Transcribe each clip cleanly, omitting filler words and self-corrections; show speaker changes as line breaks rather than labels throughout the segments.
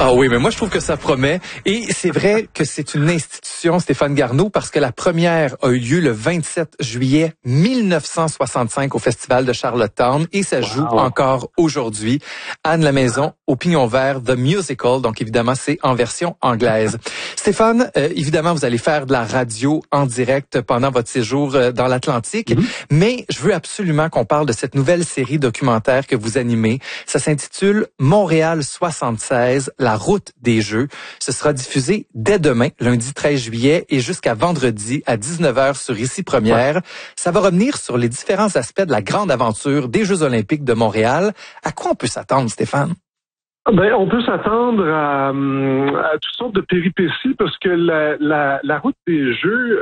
Ah oui, mais moi je trouve que ça promet. Et c'est vrai que c'est une institution, Stéphane Garneau, parce que la première a eu lieu le 27 juillet 1965 au Festival de Charlottetown et ça joue encore aujourd'hui. Anne Lamaison au Pignon Vert, The Musical, donc évidemment c'est en version anglaise. Stéphane, évidemment vous allez faire de la radio en direct pendant votre séjour dans l'Atlantique, mais je veux absolument qu'on parle de cette nouvelle série documentaire que vous animez. Ça s'intitule Montréal 76, la route des Jeux. Ce sera diffusé dès demain, lundi 13 juillet, et jusqu'à vendredi à 19h sur Ici Première. Ça va revenir sur les différents aspects de la grande aventure des Jeux olympiques de Montréal. À quoi on peut s'attendre, Stéphane?
Ben, on peut s'attendre à toutes sortes de péripéties parce que la route des Jeux,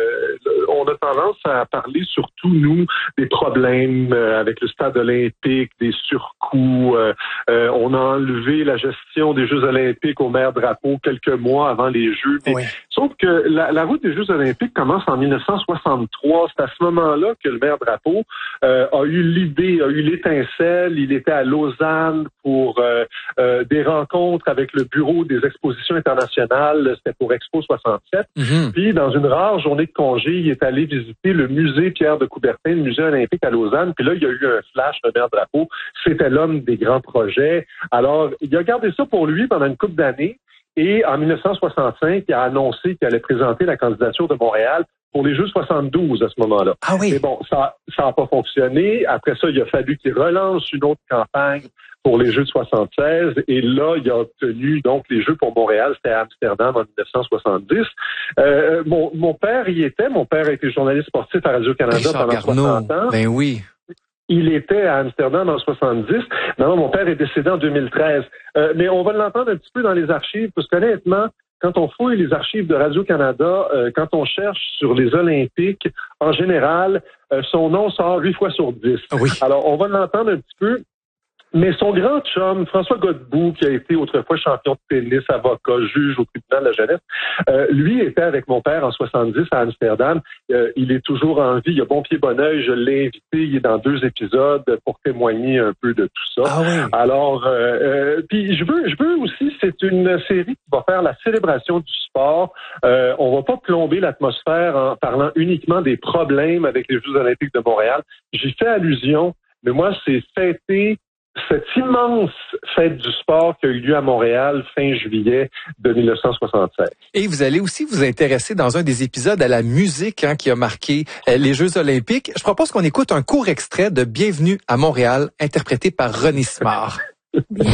on a tendance à parler surtout, nous, des problèmes avec le stade olympique, des surcoûts. On a enlevé la gestion des Jeux olympiques au maire Drapeau quelques mois avant les Jeux. Mais, sauf que la route des Jeux olympiques commence en 1963. C'est à ce moment-là que le maire Drapeau a eu l'idée, a eu l'étincelle. Il était à Lausanne pour des rencontres avec le Bureau des expositions internationales, c'était pour Expo 67. Puis, dans une rare journée de congé, il est allé visiter le musée Pierre de Coubertin, le musée olympique à Lausanne. Puis là, il y a eu un flash de maire Drapeau. C'était l'homme des grands projets. Alors, il a gardé ça pour lui pendant une couple d'années. Et en 1965, il a annoncé qu'il allait présenter la candidature de Montréal pour les Jeux 72 à ce moment-là.
Ah oui.
Mais bon, ça n'a pas fonctionné. Après ça, il a fallu qu'il relance une autre campagne pour les Jeux de 76. Et là, il a obtenu donc les Jeux pour Montréal. C'était à Amsterdam en 1970. Mon père y était. Mon père a été journaliste sportif à Radio-Canada pendant 60 ans.
Ben oui.
Il était à Amsterdam en 70. Maintenant, mon père est décédé en 2013. Mais on va l'entendre un petit peu dans les archives, parce qu'honnêtement, quand on fouille les archives de Radio-Canada, quand on cherche sur les Olympiques, en général, son nom sort 8 fois sur 10.
Oui.
Alors, on va l'entendre un petit peu. Mais son grand chum, François Godbout, qui a été autrefois champion de tennis, avocat, juge au tribunal de la jeunesse, lui était avec mon père en 70 à Amsterdam. Il est toujours en vie. Il a bon pied, bon oeil. Je l'ai invité. Il est dans 2 épisodes pour témoigner un peu de tout ça.
Ah oui.
Alors, puis je veux aussi, c'est une série qui va faire la célébration du sport. On va pas plomber l'atmosphère en parlant uniquement des problèmes avec les Jeux olympiques de Montréal. J'y fais allusion, mais moi, c'est fêter cette immense fête du sport qui a eu lieu à Montréal fin juillet de 1967.
Et vous allez aussi vous intéresser dans un des épisodes à la musique qui a marqué les Jeux olympiques. Je propose qu'on écoute un court extrait de Bienvenue à Montréal, interprété par René Simard.